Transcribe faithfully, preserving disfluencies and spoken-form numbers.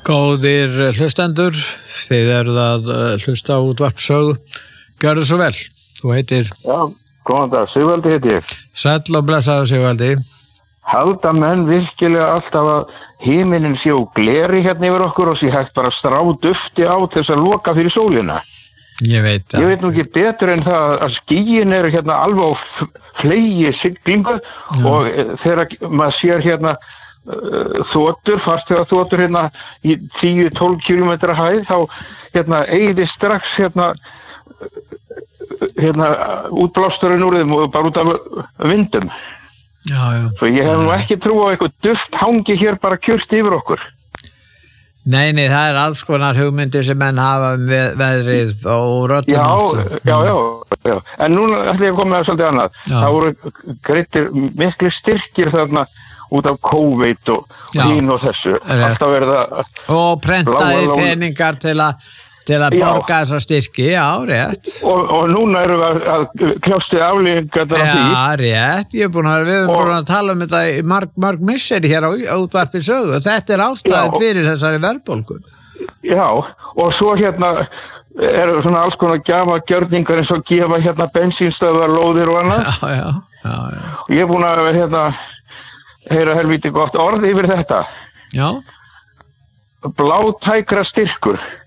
Góðir hlustendur, þið eruð að hlusta á útvarpssögu. Gjörðu svo vel. Þú heitir... Já, góðan dag, Sigvaldi heiti ég. Sæll og blessaður Sigvaldi. Halda menn virkilega alltaf að himinin sé og gleri hérna yfir okkur og sé hægt bara að strá dufti á til þess að loka fyrir sólina? Ég veit það. Ég veit nú ekki betur en það að skýin eru hérna alveg á flegi siglingu og þegar maður sér hérna þotur, farþega þotur hérna í tíu til tólf kílómetra hæð, þá hérna eyði strax hérna hérna útblásturinn úr þeim og bara út af vindum. Já, já. Svo ég hef nú ekki trú á eitthvað duft hangi hér bara kjört yfir okkur. Nei, nei, það er alls konar hugmyndir sem menn hafa um veð, veðrið og röddum já, áttu. Já, já, já. En núna ætla ég að koma með svolítið annað. Já. Það voru greittir miklu styrkir þarna út af COVID og vín og þessu. Alltaf verða... Og prentaði peningar til að til að borga þessa styrki, já, rétt. Og, og núna erum við að, að kljástu aflýðingar á því. Já, rétt. Ég er búin að, við erum búin að tala um þetta í marg, marg misseri hér á útvarpi sögu. Þetta er ástæðan fyrir þessari verðbólgu. Já, og svo hérna eru svona alls konar gjafa gjörningar eins og gefa hérna bensínstöðvar, lóðir og annað. Já, já, já, já. Og ég er búin að hérna heyra helvíti gott orð yfir þetta. Já. Blátækra styrkur.